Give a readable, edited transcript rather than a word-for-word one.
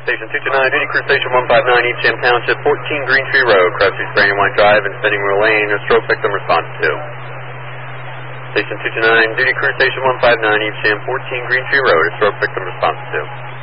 Station 229, Duty Crew Station 159, East Jam Township, 14 Green Tree Road, Cross Street, Brandywine White Drive, and Spinning Wheel Lane. A stroke victim response to. Station 229, Duty Crew Station 159, East Jam, 14 Green Tree Road. A stroke victim response to.